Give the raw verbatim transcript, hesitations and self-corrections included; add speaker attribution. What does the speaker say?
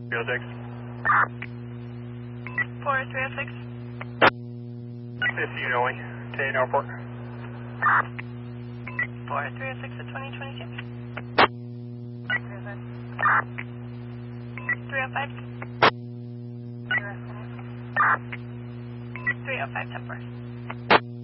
Speaker 1: three oh six.
Speaker 2: four three oh six.
Speaker 1: fifty only. Canadian Airport.
Speaker 2: four three oh six at twenty twenty-two. three oh five. three oh five, ten four.